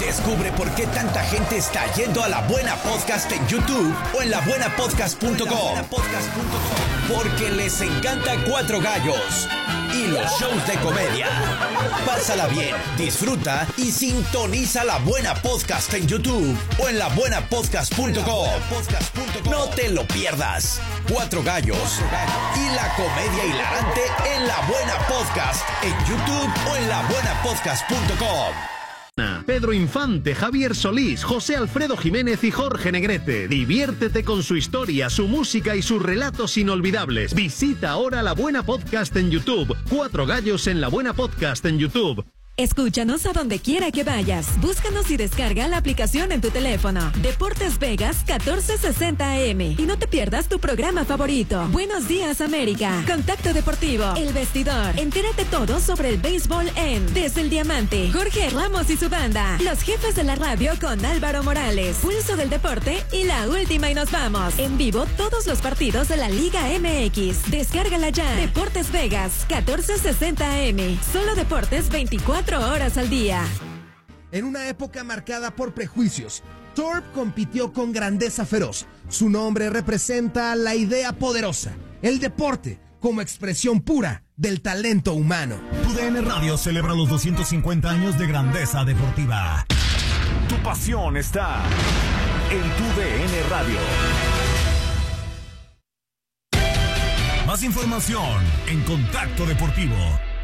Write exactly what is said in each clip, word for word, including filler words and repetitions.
Descubre por qué tanta gente está yendo a La Buena Podcast en YouTube o en la buena podcast punto com. Porque les encanta Cuatro Gallos y los shows de comedia. Pásala bien, disfruta y sintoniza La Buena Podcast en YouTube o en la buena podcast punto com. No te lo pierdas. Cuatro Gallos y la comedia hilarante en La Buena Podcast en YouTube o en la buena podcast punto com. Pedro Infante, Javier Solís, José Alfredo Jiménez y Jorge Negrete. Diviértete con su historia, su música y sus relatos inolvidables. Visita ahora La Buena Podcast en YouTube. Cuatro Gallos en La Buena Podcast en YouTube. Escúchanos a donde quiera que vayas. Búscanos y descarga la aplicación en tu teléfono. Deportes Vegas catorce sesenta A M. Y no te pierdas tu programa favorito. Buenos días, América. Contacto Deportivo. El Vestidor. Entérate todo sobre el béisbol en Desde el Diamante. Jorge Ramos y su banda. Los jefes de la radio con Álvaro Morales. Pulso del Deporte y la última y nos vamos. En vivo todos los partidos de la Liga M X. Descárgala ya. Deportes Vegas catorce sesenta A M. Solo deportes veinticuatro horas al día. En una época marcada por prejuicios, Thorpe compitió con grandeza feroz. Su nombre representa la idea poderosa, el deporte como expresión pura del talento humano. Tu D N Radio celebra los doscientos cincuenta años de grandeza deportiva. Tu pasión está en Tu D N Radio. Más información en Contacto Deportivo.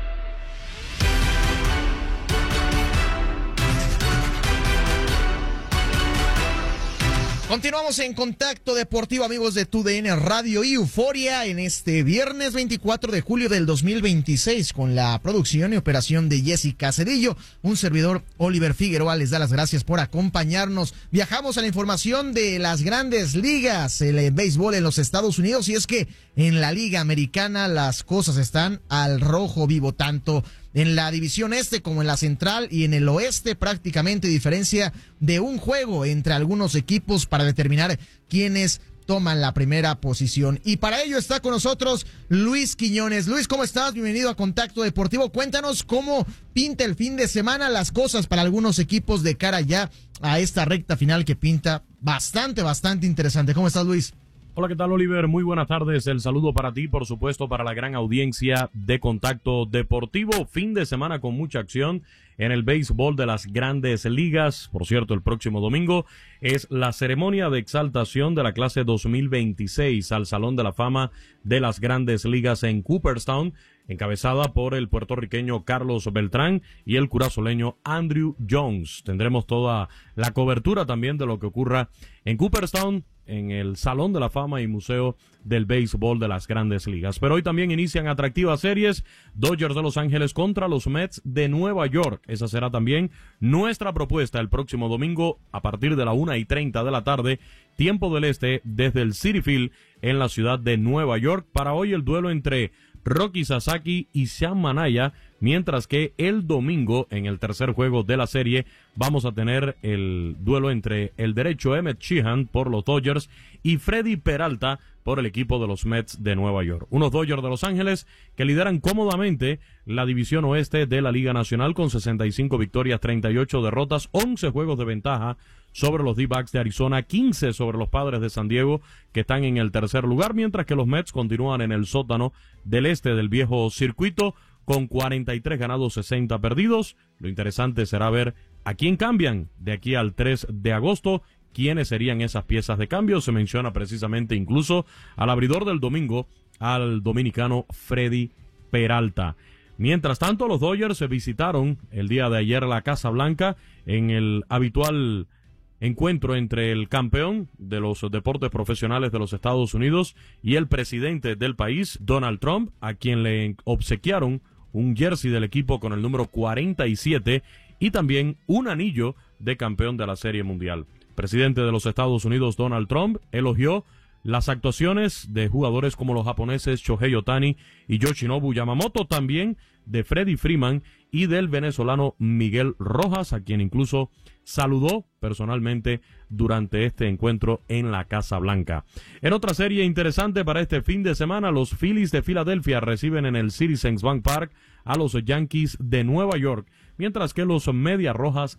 Continuamos en Contacto Deportivo, amigos de Tu D N Radio y Euforia, en este viernes veinticuatro de julio del dos mil veintiséis, con la producción y operación de Jessica Cedillo. Un servidor, Oliver Figueroa, les da las gracias por acompañarnos. Viajamos a la información de las grandes ligas, el béisbol en los Estados Unidos, y es que en la Liga Americana las cosas están al rojo vivo, tanto en la división este como en la central y en el oeste, prácticamente diferencia de un juego entre algunos equipos para determinar quiénes toman la primera posición. Y para ello está con nosotros Luis Quiñones. Luis, ¿cómo estás? Bienvenido a Contacto Deportivo. Cuéntanos cómo pinta el fin de semana, las cosas para algunos equipos de cara ya a esta recta final que pinta bastante, bastante interesante. ¿Cómo estás, Luis? Hola, ¿qué tal, Oliver? Muy buenas tardes. El saludo para ti, por supuesto, para la gran audiencia de Contacto Deportivo. Fin de semana con mucha acción en el béisbol de las grandes ligas. Por cierto, el próximo domingo es la ceremonia de exaltación de la clase dos mil veintiséis al Salón de la Fama de las Grandes Ligas en Cooperstown, encabezada por el puertorriqueño Carlos Beltrán y el curazoleño Andrew Jones. Tendremos toda la cobertura también de lo que ocurra en Cooperstown, en el Salón de la Fama y Museo del Béisbol de las Grandes Ligas. Pero hoy también inician atractivas series, Dodgers de Los Ángeles contra los Mets de Nueva York. Esa será también nuestra propuesta el próximo domingo a partir de la una y treinta de la tarde, tiempo del este, desde el Citi Field en la ciudad de Nueva York. Para hoy el duelo entre Rocky Sasaki y Sean Manaya, mientras que el domingo, en el tercer juego de la serie, vamos a tener el duelo entre el derecho Emmett Sheehan por los Dodgers y Freddy Peralta por el equipo de los Mets de Nueva York. Unos Dodgers de Los Ángeles que lideran cómodamente la división oeste de la Liga Nacional con sesenta y cinco victorias, treinta y ocho derrotas, once juegos de ventaja sobre los D-backs de Arizona, quince sobre los Padres de San Diego, que están en el tercer lugar, mientras que los Mets continúan en el sótano del este del viejo circuito con cuarenta y tres ganados, sesenta perdidos. Lo interesante será ver a quién cambian de aquí al tres de agosto, quiénes serían esas piezas de cambio. Se menciona precisamente incluso al abridor del domingo, al dominicano Freddy Peralta. Mientras tanto, los Dodgers se visitaron el día de ayer la Casa Blanca en el habitual encuentro entre el campeón de los deportes profesionales de los Estados Unidos y el presidente del país, Donald Trump, a quien le obsequiaron un jersey del equipo con el número cuarenta y siete y también un anillo de campeón de la Serie Mundial. El presidente de los Estados Unidos, Donald Trump, elogió las actuaciones de jugadores como los japoneses Shohei Ohtani y Yoshinobu Yamamoto, también de Freddie Freeman y del venezolano Miguel Rojas, a quien incluso saludó personalmente durante este encuentro en la Casa Blanca. En otra serie interesante para este fin de semana, los Phillies de Filadelfia reciben en el Citizens Bank Park a los Yankees de Nueva York, mientras que los Medias Rojas